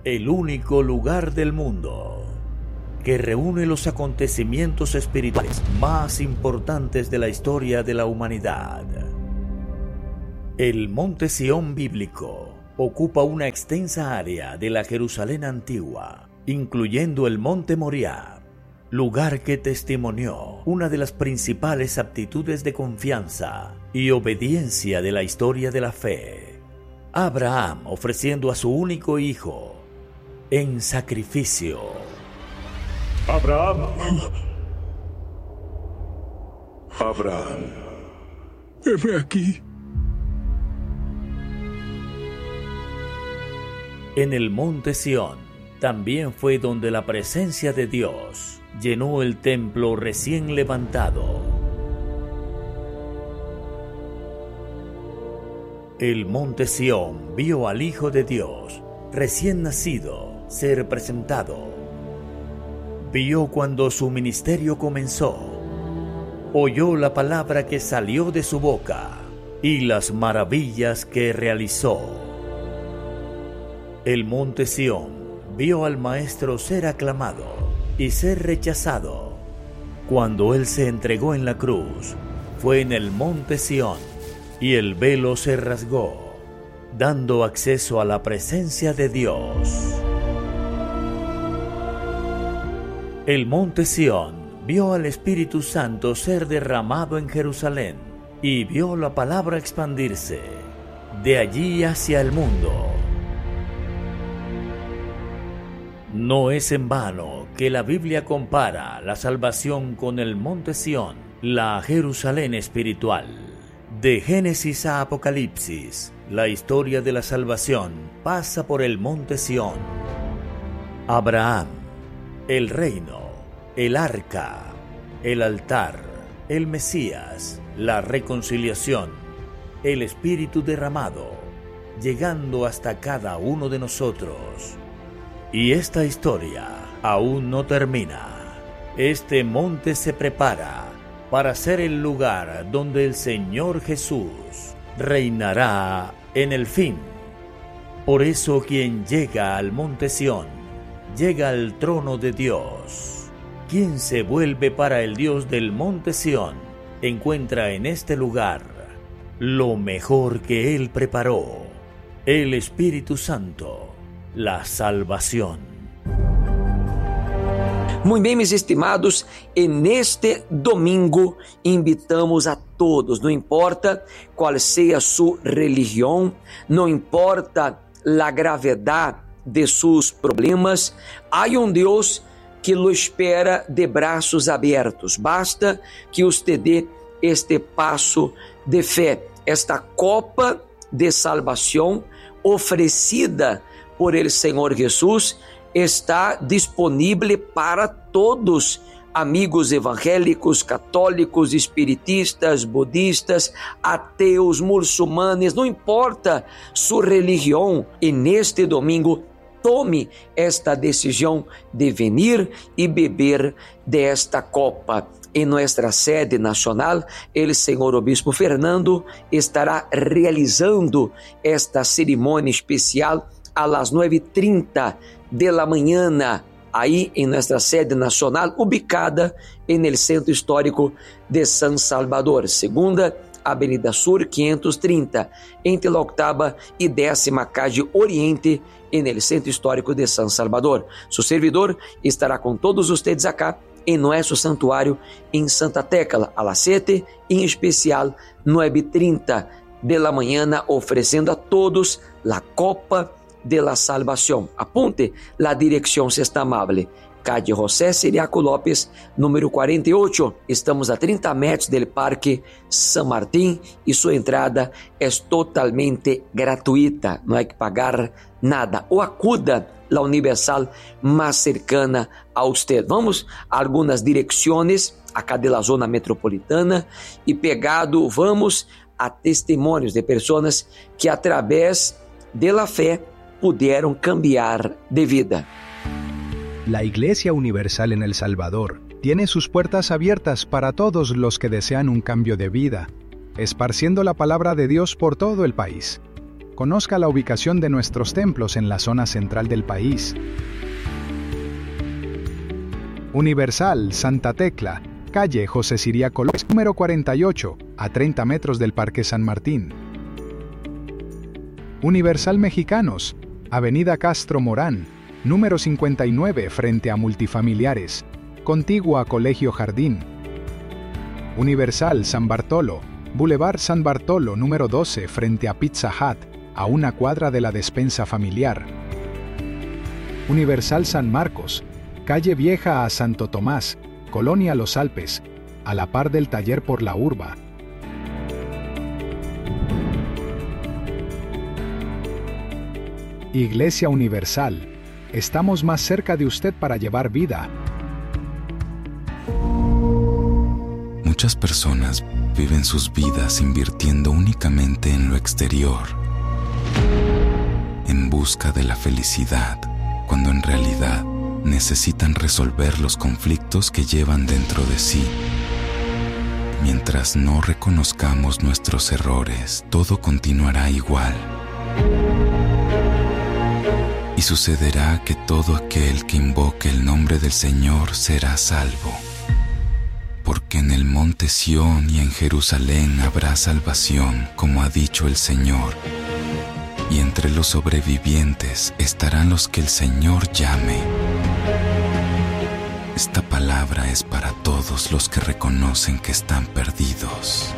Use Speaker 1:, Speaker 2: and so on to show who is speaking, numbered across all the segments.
Speaker 1: el único lugar del mundo que reúne los acontecimientos espirituales más importantes de la historia de la humanidad. El Monte Sión bíblico ocupa una extensa área de la Jerusalén antigua, incluyendo el Monte Moriah, lugar que testimonió una de las principales aptitudes de confianza y obediencia de la historia de la fe. Abraham ofreciendo a su único hijo en sacrificio.
Speaker 2: Abraham, heme aquí.
Speaker 1: En el Monte Sión también fue donde la presencia de Dios llenó el templo recién levantado. El Monte Sión vio al Hijo de Dios recién nacido ser presentado. Vio cuando su ministerio comenzó. Oyó la palabra que salió de su boca y las maravillas que realizó. El Monte Sión vio al Maestro ser aclamado y ser rechazado. Cuando él se entregó en la cruz, fue en el Monte Sión y el velo se rasgó, dando acceso a la presencia de Dios. El Monte Sión vio al Espíritu Santo ser derramado en Jerusalén y vio la palabra expandirse de allí hacia el mundo. No es en vano que la Biblia compara la salvación con el Monte Sión, la Jerusalén espiritual. De Génesis a Apocalipsis, la historia de la salvación pasa por el Monte Sión. Abraham, el reino, el arca, el altar, el Mesías, la reconciliación, el Espíritu derramado, llegando hasta cada uno de nosotros. Y esta historia aún no termina. Este monte se prepara para ser el lugar donde el Señor Jesús reinará en el fin. Por eso quien llega al Monte Sión, llega al trono de Dios. Quien se vuelve para el Dios del Monte Sión, encuentra en este lugar lo mejor que Él preparó, el Espíritu Santo, la salvación.
Speaker 3: Muito bem, meus estimados, e neste domingo invitamos a todos, não importa qual seja a sua religião, não importa a gravidade de seus problemas, há Deus que lo espera de braços abertos. Basta que você dê este passo de fé, esta copa de salvação oferecida por el Senhor Jesus está disponível para todos, amigos evangélicos, católicos, espiritistas, budistas, ateus, muçulmanos, não importa sua religião. E neste domingo, tome esta decisão de venir e beber desta copa. Em nossa sede nacional, o senhor Obispo Fernando estará realizando esta cerimônia especial a las 9:30 de la mañana, aí em nossa sede nacional, ubicada en el Centro Histórico de San Salvador, segunda Avenida Sur 530, entre la 8ª e 10ª calle Oriente, en el Centro Histórico de San Salvador. Su servidor estará com todos ustedes acá em nosso santuário em Santa Tecla, a las 7, em especial 9:30 de la mañana, oferecendo a todos la copa de la salvación. Apunte la dirección si está amable. Calle José Ciriaco López, número 48. Estamos a 30 metros del Parque San Martín y su entrada es totalmente gratuita. No hay que pagar nada. O acuda la Universal más cercana a usted. Vamos a algunas direcciones acá de la zona metropolitana y pegado vamos a testimonios de personas que a través de la fe pudieron cambiar de vida.
Speaker 4: La Iglesia Universal en El Salvador tiene sus puertas abiertas para todos los que desean un cambio de vida, esparciendo la palabra de Dios por todo el país. Conozca la ubicación de nuestros templos en la zona central del país. Universal Santa Tecla, calle José Ciriaco López, número 48, a 30 metros del Parque San Martín. Universal Mexicanos, avenida Castro Morán, número 59, frente a Multifamiliares, contiguo a Colegio Jardín. Universal San Bartolo, Boulevard San Bartolo, número 12, frente a Pizza Hut, a una cuadra de la despensa familiar. Universal San Marcos, calle Vieja a Santo Tomás, Colonia Los Alpes, a la par del taller por la Urba. Iglesia Universal, estamos más cerca de usted para llevar vida.
Speaker 5: Muchas personas viven sus vidas invirtiendo únicamente en lo exterior, en busca de la felicidad, cuando en realidad necesitan resolver los conflictos que llevan dentro de sí. Mientras no reconozcamos nuestros errores, todo continuará igual. Y sucederá que todo aquel que invoque el nombre del Señor será salvo. Porque en el monte Sión y en Jerusalén habrá salvación, como ha dicho el Señor. Y entre los sobrevivientes estarán los que el Señor llame. Esta palabra es para todos los que reconocen que están perdidos.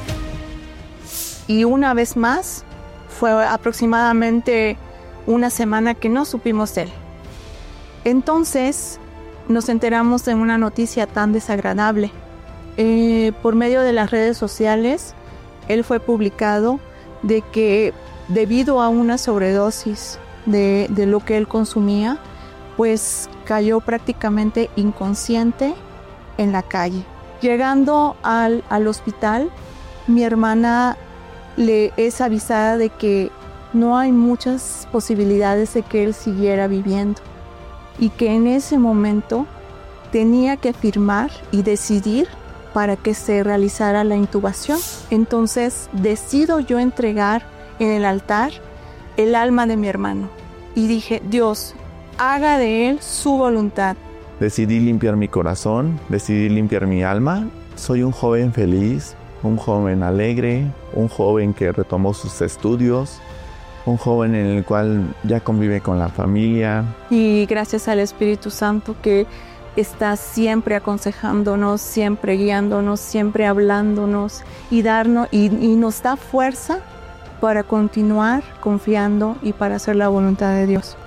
Speaker 6: Y una vez más, fue aproximadamente una semana que no supimos de él. Entonces, nos enteramos de una noticia tan desagradable. Por medio de las redes sociales, él fue publicado de que debido a una sobredosis de lo que él consumía, pues cayó prácticamente inconsciente en la calle. Llegando al hospital, mi hermana le es avisada de que no hay muchas posibilidades de que él siguiera viviendo y que en ese momento tenía que firmar y decidir para que se realizara la intubación. Entonces decido yo entregar en el altar el alma de mi hermano y dije: Dios, haga de él su voluntad.
Speaker 7: Decidí limpiar mi corazón, decidí limpiar mi alma. Soy un joven feliz, un joven alegre, un joven que retomó sus estudios, un joven en el cual ya convive con la familia. Y
Speaker 6: gracias al Espíritu Santo que está siempre aconsejándonos, siempre guiándonos, siempre hablándonos y nos da fuerza para continuar confiando y para hacer la voluntad de Dios.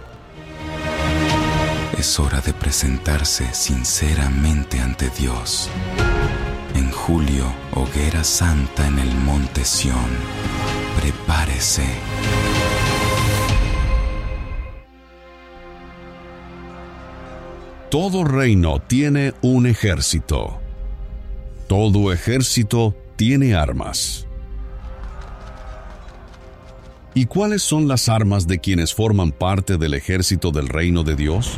Speaker 5: Es hora de presentarse sinceramente ante Dios. En julio, hoguera santa en el monte Sión. Prepárese.
Speaker 8: Todo reino tiene un ejército. Todo ejército tiene armas. ¿Y cuáles son las armas de quienes forman parte del ejército del reino de Dios?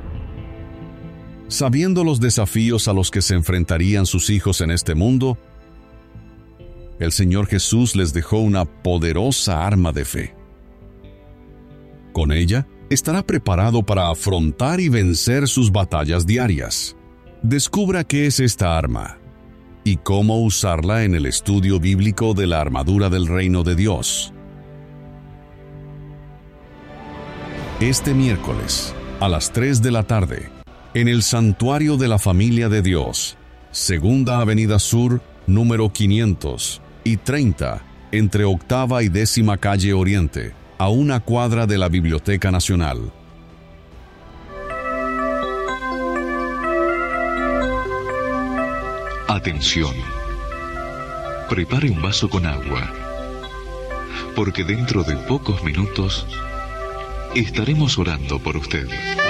Speaker 8: Sabiendo los desafíos a los que se enfrentarían sus hijos en este mundo, el Señor Jesús les dejó una poderosa arma de fe. Con ella, estará preparado para afrontar y vencer sus batallas diarias. Descubra qué es esta arma y cómo usarla en el estudio bíblico de la armadura del reino de Dios. Este miércoles, a las 3 de la tarde, en el Santuario de la Familia de Dios, Segunda Avenida Sur, número 530, entre Octava y 10ª Calle Oriente, a una cuadra de la Biblioteca Nacional.
Speaker 9: Atención. Prepare un vaso con agua, porque dentro de pocos minutos estaremos orando por usted.